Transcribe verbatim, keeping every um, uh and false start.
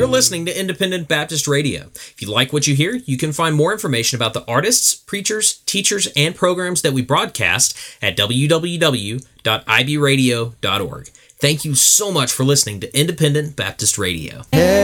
You're listening to Independent Baptist Radio. If you like what you hear, you can find more information about the artists, preachers, teachers, and programs that we broadcast at w w w dot i b radio dot org. Thank you so much for listening to Independent Baptist Radio.